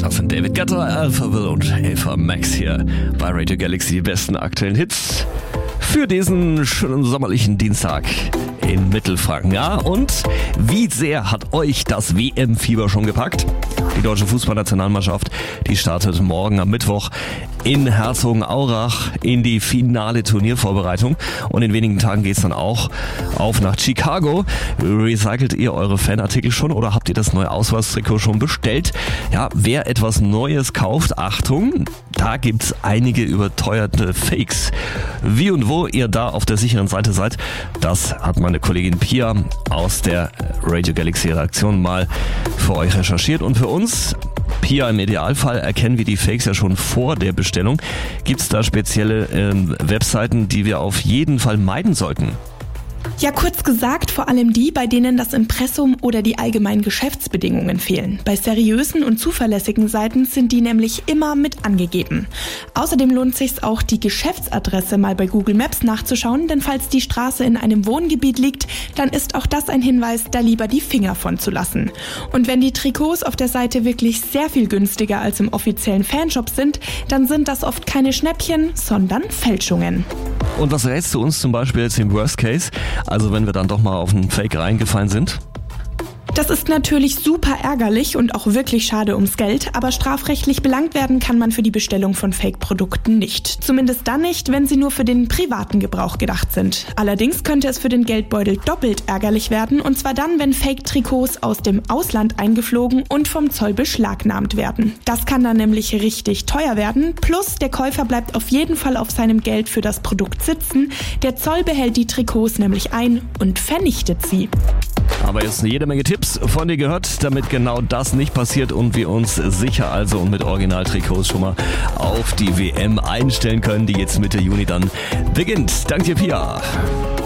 Das sind David Guetta, Alpha Will und Ava Max hier bei Radio Galaxy. Die besten aktuellen Hits für diesen schönen sommerlichen Dienstag in Mittelfranken. Ja, und wie sehr hat euch das WM-Fieber schon gepackt? Die deutsche Fußballnationalmannschaft, die startet morgen am Mittwoch in Herzogenaurach in die finale Turniervorbereitung. Und in wenigen Tagen geht's dann auch auf nach Chicago. Recycelt ihr eure Fanartikel schon oder habt ihr das neue Ausweistrikot schon bestellt? Ja, wer etwas Neues kauft, Achtung, da gibt's einige überteuerte Fakes. Wie und wo ihr da auf der sicheren Seite seid, das hat meine Kollegin Pia aus der Radio Galaxy Redaktion mal für euch recherchiert und für uns. Pia, im Idealfall erkennen wir die Fakes ja schon vor der Bestellung. Gibt es da spezielle Webseiten, die wir auf jeden Fall meiden sollten? Ja, kurz gesagt, vor allem die, bei denen das Impressum oder die allgemeinen Geschäftsbedingungen fehlen. Bei seriösen und zuverlässigen Seiten sind die nämlich immer mit angegeben. Außerdem lohnt sich's auch, die Geschäftsadresse mal bei Google Maps nachzuschauen, denn falls die Straße in einem Wohngebiet liegt, dann ist auch das ein Hinweis, da lieber die Finger von zu lassen. Und wenn die Trikots auf der Seite wirklich sehr viel günstiger als im offiziellen Fanshop sind, dann sind das oft keine Schnäppchen, sondern Fälschungen. Und was rätst du uns zum Beispiel jetzt im Worst Case? Also wenn wir dann doch mal auf einen Fake reingefallen sind? Das ist natürlich super ärgerlich und auch wirklich schade ums Geld, aber strafrechtlich belangt werden kann man für die Bestellung von Fake-Produkten nicht. Zumindest dann nicht, wenn sie nur für den privaten Gebrauch gedacht sind. Allerdings könnte es für den Geldbeutel doppelt ärgerlich werden, und zwar dann, wenn Fake-Trikots aus dem Ausland eingeflogen und vom Zoll beschlagnahmt werden. Das kann dann nämlich richtig teuer werden, plus der Käufer bleibt auf jeden Fall auf seinem Geld für das Produkt sitzen. Der Zoll behält die Trikots nämlich ein und vernichtet sie. Aber jetzt jede Menge Tipps von dir gehört, damit genau das nicht passiert und wir uns sicher also und mit Originaltrikots schon mal auf die WM einstellen können, die jetzt Mitte Juni dann beginnt. Danke dir, Pia.